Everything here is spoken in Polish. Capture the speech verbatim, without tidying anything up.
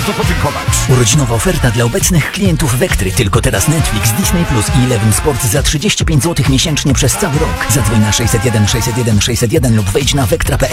bardzo podziękować. Urodzinowa oferta dla obecnych klientów Vectry. Tylko teraz Netflix, Disney Plus i Eleven Sport za trzydzieści pięć złotych miesięcznie przez cały rok. Zadzwoń na sześćset jeden sześćset jeden sześćset jeden lub wejdź na vectra kropka p l.